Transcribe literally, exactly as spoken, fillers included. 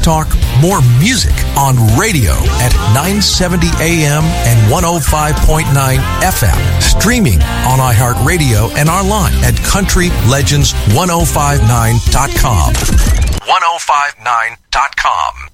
talk, more music on radio at nine seventy A M and one oh five point nine F M. Streaming on iHeartRadio and online at country legends ten fifty-nine dot com. ten fifty-nine dot com.